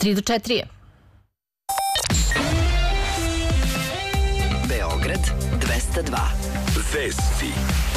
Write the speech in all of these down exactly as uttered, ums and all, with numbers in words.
tri do četiri je. Beograd dvesta dva. Vesti.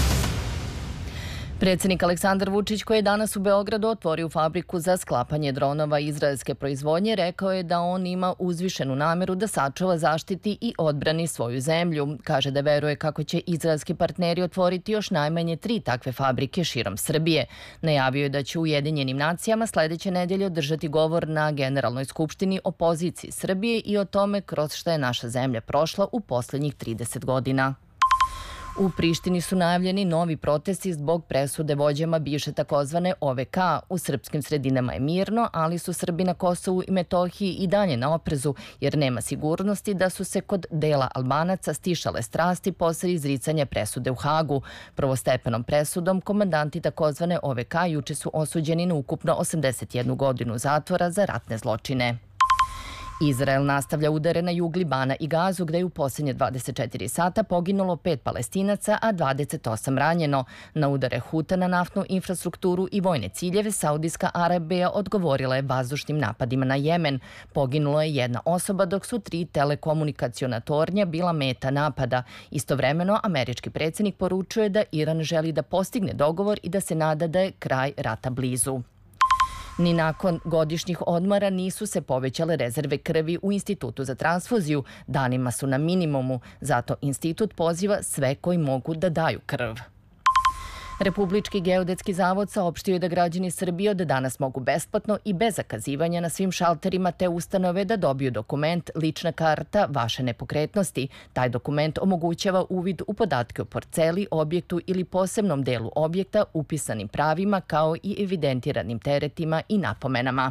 Predsjednik Aleksandar Vučić, koji je danas u Beogradu otvorio fabriku za sklapanje dronova izraelske proizvodnje, rekao je da on ima uzvišenu nameru da sačuva, zaštiti i odbrani svoju zemlju. Kaže da veruje kako će izraelski partneri otvoriti još najmanje tri takve fabrike širom Srbije. Najavio je da će u Ujedinjenim nacijama sledeće nedelje održati govor na Generalnoj skupštini o poziciji Srbije i o tome kroz šta je naša zemlja prošla u poslednjih trideset godina. U Prištini su najavljeni novi protesti zbog presude vođama bivše takozvane O V K. U srpskim sredinama je mirno, ali su Srbi na Kosovu i Metohiji i dalje na oprezu, jer nema sigurnosti da su se kod dela Albanaca stišale strasti posle izricanja presude u Hagu. Prvostepenom presudom komandanti takozvane O V K juče su osuđeni na ukupno osamdeset jednu godinu zatvora za ratne zločine. Izrael nastavlja udare na jug Libana i Gazu, gde je u posljednje dvadeset četiri sata poginulo pet Palestinaca, a dvadeset osam ranjeno. Na udare Huta na naftnu infrastrukturu i vojne ciljeve Saudijska Arabija odgovorila je vazdušnim napadima na Jemen. Poginulo je jedna osoba, dok su tri telekomunikaciona tornja bila meta napada. Istovremeno, američki predsjednik poručuje da Iran želi da postigne dogovor i da se nada da je kraj rata blizu. Ni nakon godišnjih odmora nisu se povećale rezerve krvi u Institutu za transfuziju. Danima su na minimumu, zato institut poziva sve koji mogu da daju krv. Republički geodetski zavod saopštio je da građani Srbije od danas mogu besplatno i bez zakazivanja na svim šalterima te ustanove da dobiju dokument lična karta vaše nepokretnosti. Taj dokument omogućava uvid u podatke o parceli, objektu ili posebnom delu objekta, upisanim pravima kao i evidentiranim teretima i napomenama.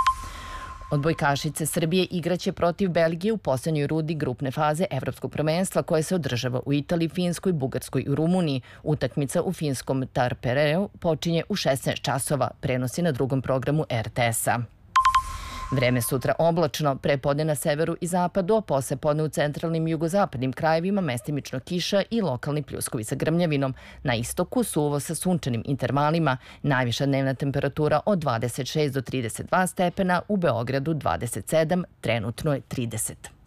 Odbojkašice Srbije igraće protiv Belgije u poslednjoj rundi grupne faze Evropskog prvenstva koje se održava u Italiji, Finskoj, Bugarskoj i Rumuniji. Utakmica u finskom Tarpereu počinje u šesnaest časova, prenosi na drugom programu R T S-a. Vreme sutra oblačno, prepodne na severu i zapadu, a poslepodne u centralnim i jugozapadnim krajevima mestimično kiša i lokalni pljuskovi sa grmljavinom. Na istoku suvo sa sunčanim intervalima. Najviša dnevna temperatura od dvadeset šest do trideset dva stepena, u Beogradu dvadeset sedam, trenutno je trideset.